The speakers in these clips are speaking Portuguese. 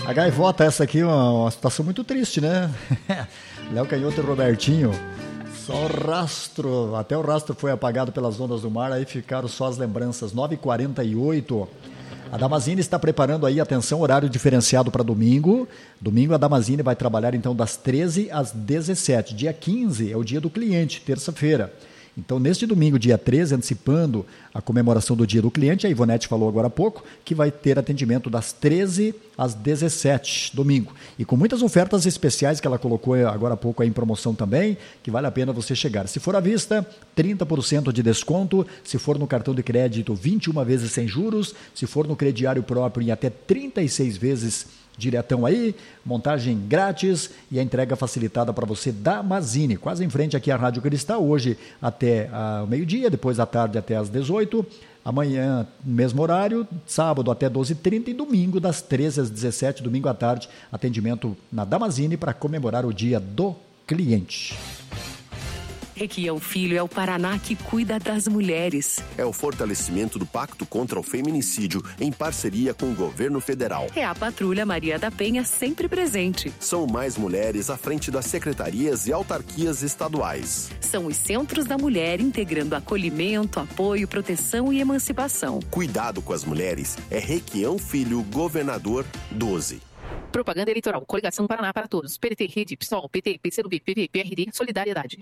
A gaivota, essa aqui é uma situação muito triste, né? Léo Canhoto e Robertinho. Só o rastro, até o rastro foi apagado pelas ondas do mar, aí ficaram só as lembranças. 9h48. A Damazini está preparando aí, atenção, horário diferenciado para domingo. Domingo a Damazini vai trabalhar então das 13 às 17. Dia 15 é o dia do cliente, terça-feira. Então, neste domingo, dia 13, antecipando a comemoração do dia do cliente, a Ivonete falou agora há pouco que vai ter atendimento das 13 às 17, domingo. E com muitas ofertas especiais que ela colocou agora há pouco aí em promoção também, que vale a pena você chegar. Se for à vista, 30% de desconto. Se for no cartão de crédito, 21 vezes sem juros. Se for no crediário próprio, em até 36 vezes diretão aí, montagem grátis e a entrega facilitada para você da Mazini, quase em frente aqui à Rádio Cristal, hoje até o meio-dia, depois à tarde até às 18, amanhã mesmo horário, sábado até 12h30 e domingo das 13 às 17, domingo à tarde, atendimento na Damazini para comemorar o dia do cliente. Requião Filho é o Paraná que cuida das mulheres. É o fortalecimento do Pacto contra o Feminicídio em parceria com o governo federal. É a Patrulha Maria da Penha sempre presente. São mais mulheres à frente das secretarias e autarquias estaduais. São os Centros da Mulher integrando acolhimento, apoio, proteção e emancipação. Cuidado com as mulheres é Requião Filho, governador 12. Propaganda eleitoral. Coligação Paraná para Todos. PDT, Rede, PSOL, PT, PCdoB, PV, PRD, Solidariedade.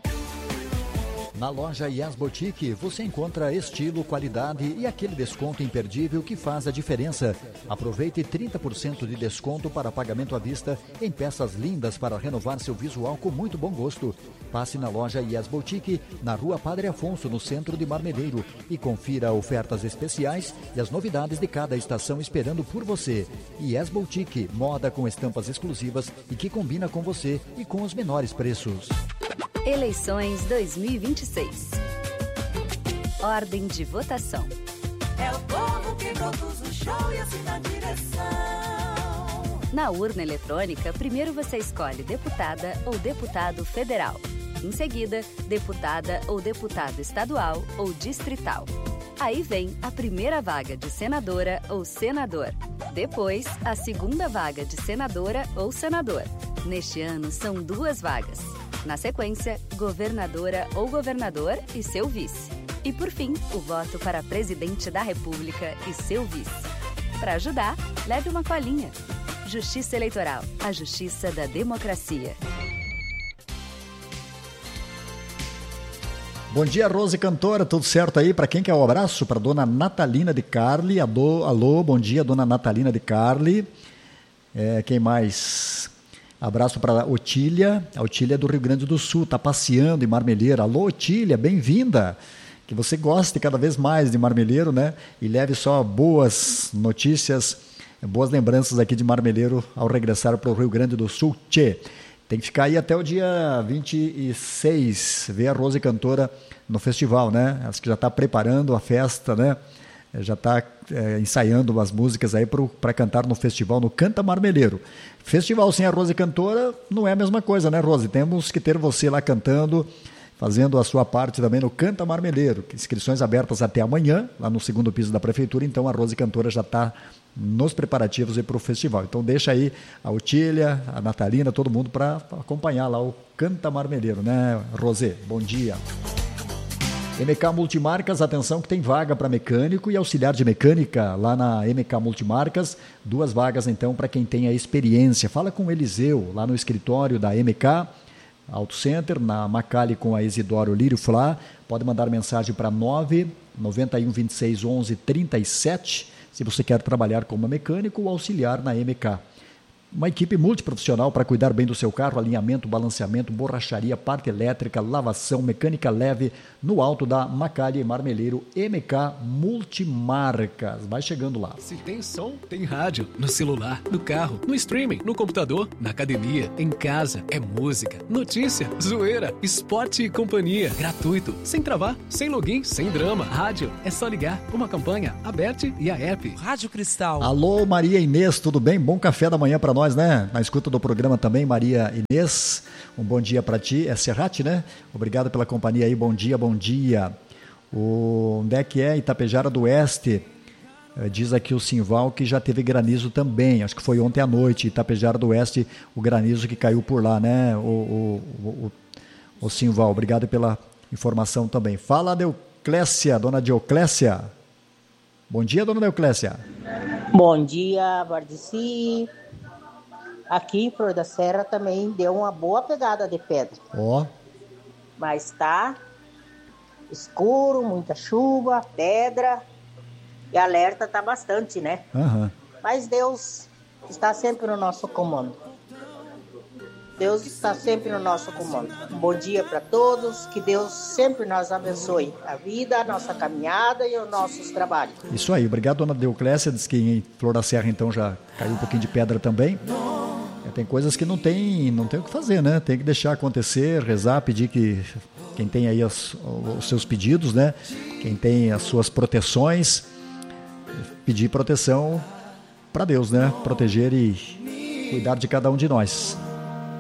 Na loja Yes Boutique você encontra estilo, qualidade e aquele desconto imperdível que faz a diferença. Aproveite 30% de desconto para pagamento à vista em peças lindas para renovar seu visual com muito bom gosto. Passe na loja Yes Boutique, na Rua Padre Afonso, no centro de Marmeleiro, e confira ofertas especiais e as novidades de cada estação esperando por você. Yes Boutique, moda com estampas exclusivas e que combina com você e com os menores preços. Eleições 2026. Ordem de votação. É o povo que produz o show e assim dá direção. Na urna eletrônica, primeiro você escolhe deputada ou deputado federal. Em seguida, deputada ou deputado estadual ou distrital. Aí vem a primeira vaga de senadora ou senador. Depois, a segunda vaga de senadora ou senador. Neste ano, são 2 vagas. Na sequência, governadora ou governador e seu vice. E por fim, o voto para presidente da República e seu vice. Para ajudar, leve uma colinha. Justiça Eleitoral, a justiça da democracia. Bom dia, Rose Cantora, tudo certo aí? Para quem quer o abraço? Para dona Natalina de Carli. Alô, bom dia, dona Natalina de Carli. Quem mais? Abraço para a Otília é do Rio Grande do Sul, está passeando em Marmeleiro. Alô, Otília, bem-vinda. Que você goste cada vez mais de Marmeleiro, né? E leve só boas notícias, boas lembranças aqui de Marmeleiro ao regressar para o Rio Grande do Sul. Tchê, tem que ficar aí até o dia 26, ver a Rose Cantora no festival, né? Acho que já está preparando a festa, né? Já está ensaiando umas músicas aí para cantar no festival, no Canta Marmeleiro. Festival sem a Rose Cantora não é a mesma coisa, né, Rose? Temos que ter você lá cantando, fazendo a sua parte também no Canta Marmeleiro. Inscrições abertas até amanhã, lá no 2º piso da Prefeitura. Então a Rose Cantora já está nos preparativos para o festival. Então deixa aí a Otília, a Natalina, todo mundo para acompanhar lá o Canta Marmeleiro, né, Rose? Bom dia. MK Multimarcas, atenção que tem vaga para mecânico e auxiliar de mecânica lá na MK Multimarcas, 2 vagas então para quem tem a experiência. Fala com o Eliseu lá no escritório da MK Auto Center, na Macali com a Isidoro Lírio Flá. Pode mandar mensagem para 991 26 11 37 se você quer trabalhar como mecânico ou auxiliar na MK. Uma equipe multiprofissional para cuidar bem do seu carro, alinhamento, balanceamento, borracharia, parte elétrica, lavação, mecânica leve, no alto da Macalha e Marmeleiro, MK Multimarcas. Vai chegando lá. Se tem som, tem rádio. No celular, no carro, no streaming, no computador, na academia, em casa. É música, notícia, zoeira, esporte e companhia. Gratuito, sem travar, sem login, sem drama. Rádio, é só ligar. Uma campanha, aberta e a app. Rádio Cristal. Alô, Maria Inês, tudo bem? Bom café da manhã para nós, né? Na escuta do programa também, Maria Inês, um bom dia para ti. É Serrate, né? Obrigado pela companhia aí, bom dia, bom dia. Onde é que é? Itapejara do Oeste. Diz aqui o Simval que já teve granizo também, acho que foi ontem à noite, Itapejara do Oeste, o granizo que caiu por lá, né, o Simval, obrigado pela informação também. Fala, Deoclécia, dona Deoclécia. Bom dia, dona Deoclécia. Bom dia, Bardici. Aqui em Flor da Serra também deu uma boa pegada de pedra. Ó. Mas tá escuro, muita chuva, pedra, e alerta tá bastante, né? Uhum. Mas Deus está sempre no nosso comando. Deus está sempre no nosso comando. Um bom dia para todos, que Deus sempre nos abençoe a vida, a nossa caminhada e os nossos trabalhos. Isso aí, obrigado, dona Deoclécia. Diz que em Flor da Serra então já caiu um pouquinho de pedra também. Tem coisas que não tem o que fazer, né? Tem que deixar acontecer, rezar, pedir que quem tem aí os seus pedidos, né? Quem tem as suas proteções, pedir proteção para Deus, né? Proteger e cuidar de cada um de nós.